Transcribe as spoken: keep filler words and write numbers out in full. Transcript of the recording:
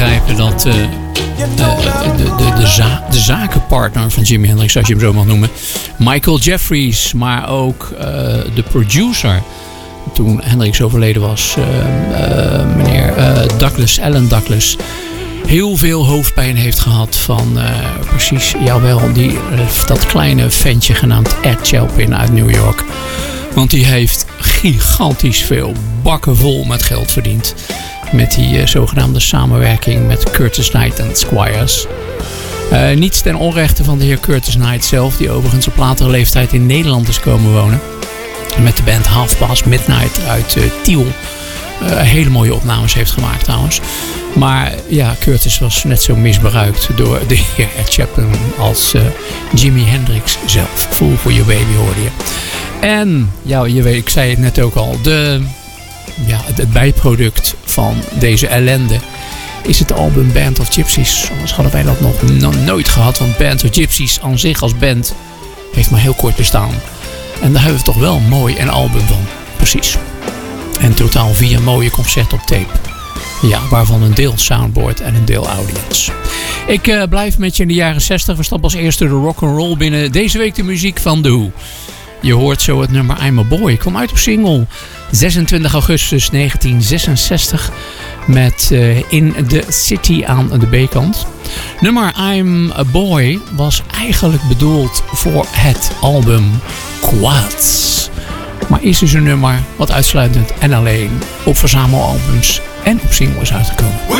begrijpen dat uh, uh, de, de, de, za- de zakenpartner van Jimi Hendrix, als je hem zo mag noemen, Michael Jeffries, maar ook uh, de producer, toen Hendrix overleden was, uh, uh, meneer uh, Douglas, Alan Douglas, heel veel hoofdpijn heeft gehad van uh, precies, jawel, die, uh, dat kleine ventje genaamd Ed Chapin uit New York. Want die heeft gigantisch veel bakken vol met geld verdiend met die uh, zogenaamde samenwerking met Curtis Knight en Squires. Uh, niets ten onrechte van de heer Curtis Knight zelf, die overigens op latere leeftijd in Nederland is komen wonen. Met de band Half Past Midnight uit uh, Tiel. Uh, hele mooie opnames heeft gemaakt trouwens. Maar ja, Curtis was net zo misbruikt door de heer Ed Chapin als uh, Jimi Hendrix zelf. Fool for Your Baby hoorde je. En ja, je weet, ik zei het net ook al, de, ja, het bijproduct van deze ellende is het album Band of Gypsies. Anders hadden wij dat nog no- nooit gehad, want Band of Gypsies aan zich als band heeft maar heel kort bestaan. En daar hebben we toch wel een mooi een album van. Precies. En totaal vier mooie concerten op tape. Ja, waarvan een deel soundboard en een deel audience. Ik uh, blijf met je in de jaren zestig. We stappen als eerste de rock'n'roll binnen. Deze week de muziek van The Who. Je hoort zo het nummer I'm a Boy. Kwam uit op single zesentwintig augustus negentien zesenzestig. Met uh, In the City aan de B-kant. Nummer I'm a Boy was eigenlijk bedoeld voor het album Quads. Maar is dus een nummer wat uitsluitend en alleen op verzamelalbums en op singles uitgekomen.